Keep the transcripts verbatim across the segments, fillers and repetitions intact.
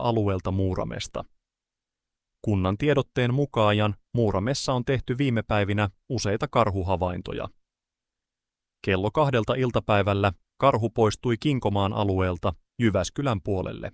alueelta Muuramesta. Kunnan tiedotteen mukaan Muuramessa on tehty viime päivinä useita karhuhavaintoja. Kello kahdelta iltapäivällä karhu poistui Kinkomaan alueelta Jyväskylän puolelle.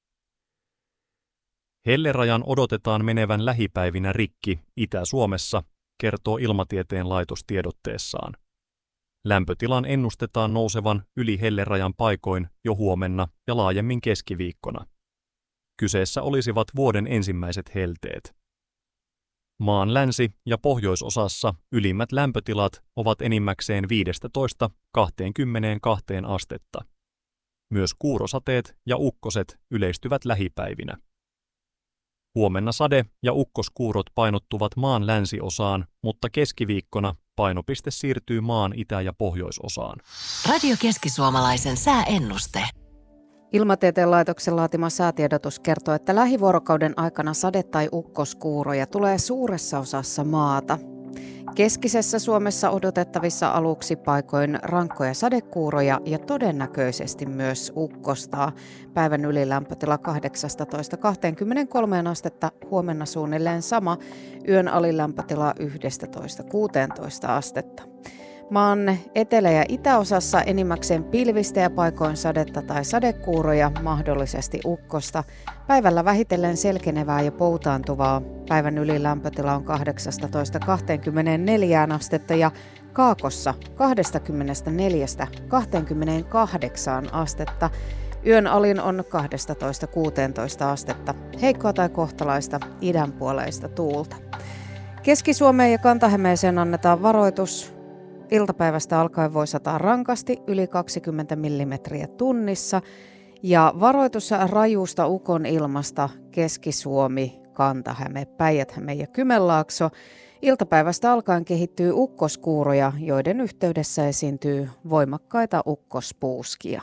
Hellerajan odotetaan menevän lähipäivinä rikki Itä-Suomessa, kertoo Ilmatieteen laitos tiedotteessaan. Lämpötilan ennustetaan nousevan yli hellerajan paikoin jo huomenna ja laajemmin keskiviikkona. Kyseessä olisivat vuoden ensimmäiset helteet. Maan länsi- ja pohjoisosassa ylimmät lämpötilat ovat enimmäkseen viisitoista kaksikymmentäkaksi astetta. Myös kuurosateet ja ukkoset yleistyvät lähipäivinä. Huomenna sade- ja ukkoskuurot painottuvat maan länsiosaan, mutta keskiviikkona painopiste siirtyy maan itä- ja pohjoisosaan. Radio Keski-Suomalaisen sääennuste. Ilmatieteen laitoksen laatima säätiedotus kertoo, että lähivuorokauden aikana sade- tai ukkoskuuroja tulee suuressa osassa maata. Keskisessä Suomessa odotettavissa aluksi paikoin rankkoja sadekuuroja ja todennäköisesti myös ukkosta. Päivän ylilämpötila kahdeksastatoista kaksikymmentäkolme astetta, huomenna suunnilleen sama, yön alilämpötila yksitoista kuusitoista astetta. Maan etelä- ja itäosassa enimmäkseen pilvistä ja paikoin sadetta tai sadekuuroja, mahdollisesti ukkosta. Päivällä vähitellen selkenevää ja poutaantuvaa. Päivän ylilämpötila on kahdeksastatoista kaksikymmentäneljä astetta ja Kaakossa kaksikymmentäneljä kaksikymmentäkahdeksan astetta. Yön alin on kaksitoista kuusitoista astetta. Heikkoa tai kohtalaista idänpuoleista tuulta. Keski-Suomeen ja Kanta-Hämeeseen annetaan varoitus. Iltapäivästä alkaen voi sataa rankasti yli kaksikymmentä millimetriä tunnissa ja varoitus rajusta ukon ilmasta Keski-Suomi, Kanta-Häme, Päijät-Häme ja Kymenlaakso. Iltapäivästä alkaen kehittyy ukkoskuuroja, joiden yhteydessä esiintyy voimakkaita ukkospuuskia.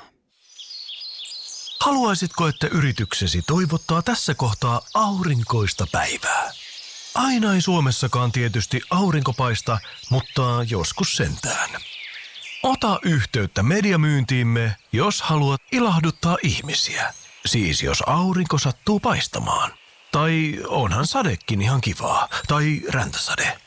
Haluaisitko, että yrityksesi toivottaa tässä kohtaa aurinkoista päivää? Aina ei Suomessakaan tietysti aurinko paista, mutta joskus sentään. Ota yhteyttä mediamyyntiimme, jos haluat ilahduttaa ihmisiä. Siis jos aurinko sattuu paistamaan. Tai onhan sadekin ihan kivaa. Tai räntäsade.